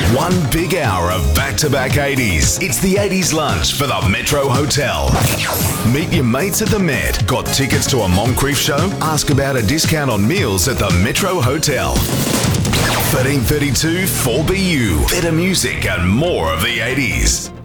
One big hour of back-to-back 80s. It's the 80s lunch for the Metro Hotel. Meet your mates at the Met. Got tickets to a Moncrief show? Ask about a discount on meals at the Metro Hotel. 1332 4BU. Better music and more of the 80s.